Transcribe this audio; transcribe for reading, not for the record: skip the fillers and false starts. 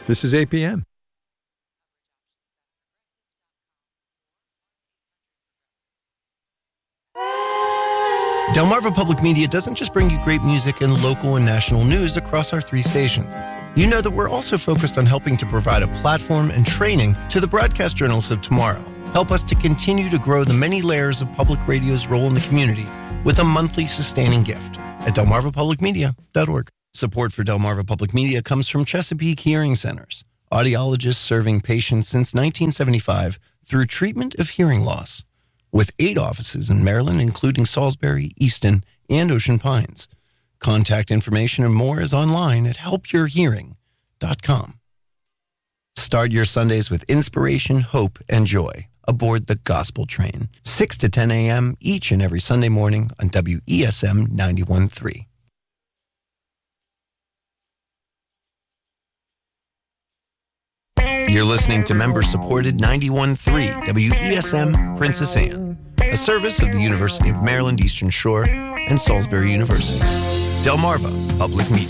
This is APM. Delmarva Public Media doesn't just bring you great music and local and national news across our 3 stations. You know that we're also focused on helping to provide a platform and training to the broadcast journalists of tomorrow. Help us to continue to grow the many layers of public radio's role in the community with a monthly sustaining gift at delmarvapublicmedia.org. Support for Delmarva Public Media comes from Chesapeake Hearing Centers, audiologists serving patients since 1975 through treatment of hearing loss. With 8 offices in Maryland, including Salisbury, Easton, and Ocean Pines. Contact information and more is online at helpyourhearing.com. Start your Sundays with inspiration, hope, and joy aboard the Gospel Train, 6 to 10 a.m. each and every Sunday morning on WESM 91.3. You're listening to member-supported 91.3 WESM Princess Anne, a service of the University of Maryland Eastern Shore and Salisbury University. Delmarva Public Media.